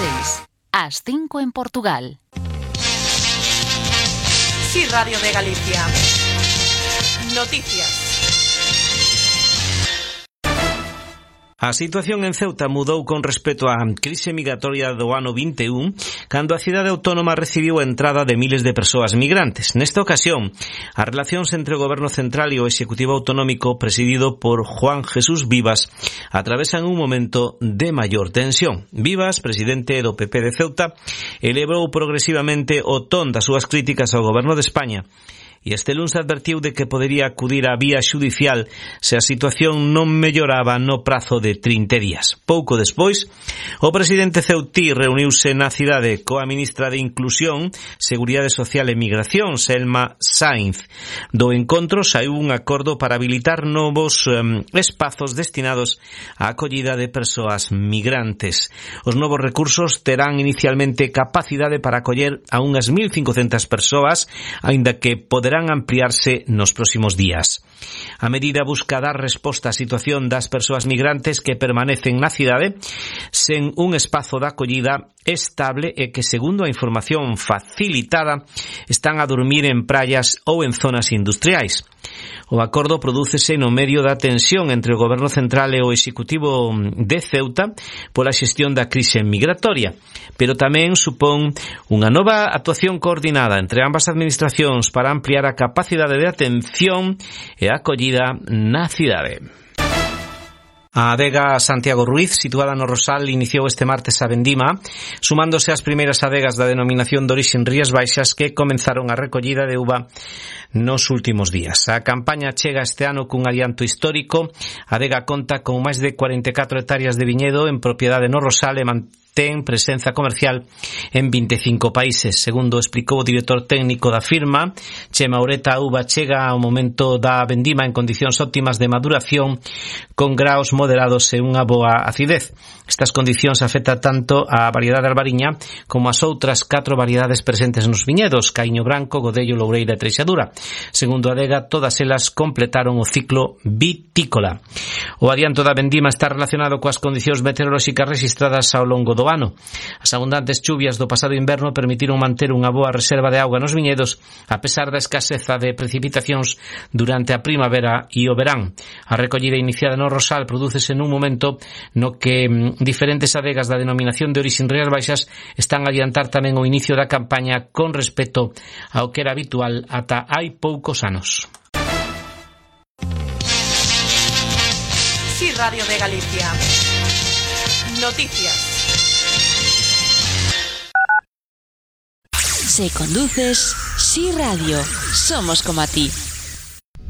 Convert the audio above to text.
6, ás 5 en Portugal. Sí, Radio de Galicia. Noticias. A situación en Ceuta mudou con respecto á crise migratoria do ano 21, cando a cidade autónoma recibiu a entrada de miles de persoas migrantes. Nesta ocasión, as relacións entre o Goberno Central e o Executivo Autonómico, presidido por Juan Jesús Vivas, atravesan un momento de maior tensión. Vivas, presidente do PP de Ceuta, elevou progresivamente o ton das súas críticas ao Goberno de España, e este luns advertiu de que podería acudir á vía xudicial se a situación non melloraba no prazo de 30 días. Pouco despois, o presidente ceutí reuniuse na cidade coa ministra de Inclusión, Seguridade Social e Migración, Selma Sainz. Do encontro saiu un acordo para habilitar novos espazos destinados á acollida de persoas migrantes. Os novos recursos terán inicialmente capacidade para acoller a unhas 1.500 persoas, aínda que poderán ampliarse nos próximos días. A medida busca dar resposta á situación das persoas migrantes que permanecen na cidade sen un espazo de acollida estable e que, segundo a información facilitada, están a dormir en praias ou en zonas industriais. O acordo prodúcese no medio da tensión entre o Goberno Central e o Executivo de Ceuta pola xestión da crise migratoria, pero tamén supón unha nova actuación coordinada entre ambas administracións para ampliar a capacidade de atención e acollida na cidade. A adega Santiago Ruiz, situada no Rosal, iniciou este martes a vendima, sumándose ás primeiras adegas da denominación de orixen Rías Baixas que comenzaron a recollida de uva nos últimos días. A campaña chega este ano cun adianto histórico. A adega conta con máis de 44 hectáreas de viñedo en propiedade no Rosal e ten presenza comercial en 25 países. Segundo explicou o director técnico da firma, Chema Ureta, a uva chega ao momento da vendima en condicións óptimas de maduración, con graos moderados e unha boa acidez. Estas condicións afectan tanto a variedade albariña como as outras 4 variedades presentes nos viñedos, Caíño Branco, Godello, Loureira e Treixadura. Segundo a adega, todas elas completaron o ciclo vitícola. O adianto da vendima está relacionado coas condicións meteorolóxicas registradas ao longo do ano. As abundantes chuvias do pasado inverno permitiron manter unha boa reserva de auga nos viñedos, a pesar da escaseza de precipitacións durante a primavera e o verán. A recollida iniciada no Rosal prodúcese nun momento no que diferentes adegas da denominación de orixen Rías Baixas están a adiantar tamén o inicio da campaña con respecto ao que era habitual ata hai poucos anos. Sí, Radio de Galicia. Noticias. Si conduces, Sí Radio. Somos como a ti.